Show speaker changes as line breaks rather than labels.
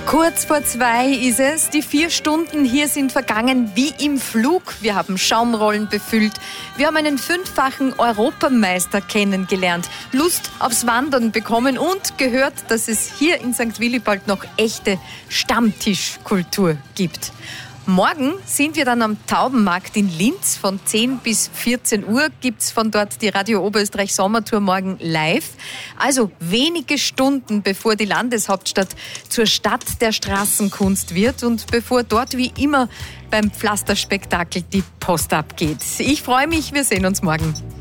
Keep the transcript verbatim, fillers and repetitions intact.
Kurz vor zwei ist es. Die vier Stunden hier sind vergangen wie im Flug. Wir haben Schaumrollen befüllt. Wir haben einen fünffachen Europameister kennengelernt, Lust aufs Wandern bekommen und gehört, dass es hier in Sankt Willibald noch echte Stammtischkultur gibt. Morgen sind wir dann am Taubenmarkt in Linz. Von zehn bis vierzehn Uhr gibt's von dort die Radio Oberösterreich Sommertour morgen live. Also wenige Stunden bevor die Landeshauptstadt zur Stadt der Straßenkunst wird und bevor dort wie immer beim Pflasterspektakel die Post abgeht. Ich freue mich, wir sehen uns morgen.